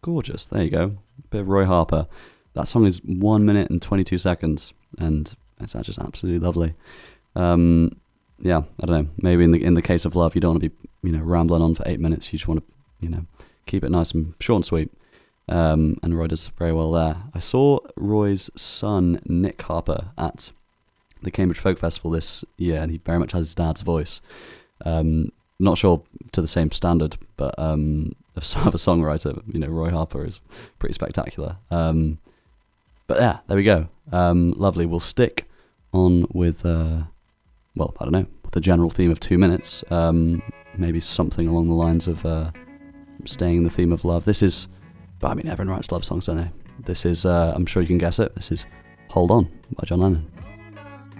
gorgeous. There you go. A bit of Roy Harper. That song is 1 minute and 22 seconds, and it's just absolutely lovely. Yeah, I don't know. Maybe in the case of love, you don't want to be rambling on for 8 minutes. You just want to keep it nice and short and sweet. And Roy does very well there. I saw Roy's son Nick Harper at the Cambridge Folk Festival this year, and he very much has his dad's voice. Not sure to the same standard, but of a songwriter, Roy Harper is pretty spectacular. But yeah, there we go. Lovely. We'll stick on with, I don't know, with the general theme of 2 minutes. Maybe something along the lines of staying in the theme of love. This is, everyone writes love songs, don't they? This is, I'm sure you can guess it, this is Hold On by John Lennon.